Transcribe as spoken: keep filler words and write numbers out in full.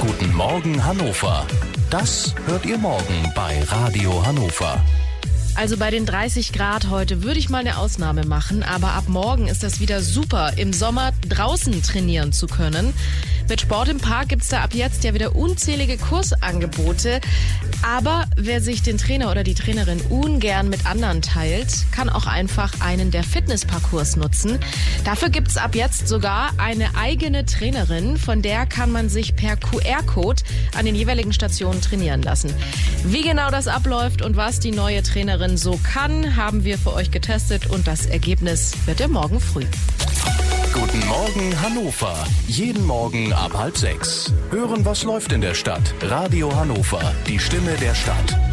Guten Morgen Hannover. Das hört ihr morgen bei Radio Hannover. Also bei den dreißig Grad heute würde ich mal eine Ausnahme machen, aber ab morgen ist das wieder super, im Sommer draußen trainieren zu können. Mit Sport im Park gibt's da ab jetzt ja wieder unzählige Kursangebote. Aber wer sich den Trainer oder die Trainerin ungern mit anderen teilt, kann auch einfach einen der Fitnessparcours nutzen. Dafür gibt's ab jetzt sogar eine eigene Trainerin, von der kann man sich per Q R-Code an den jeweiligen Stationen trainieren lassen. Wie genau das abläuft und was die neue Trainerin so kann, haben wir für euch getestet und das Ergebnis wird ihr morgen früh. Guten Morgen Hannover. Jeden Morgen ab halb sechs. Hören, was läuft in der Stadt. Radio Hannover, die Stimme der Stadt.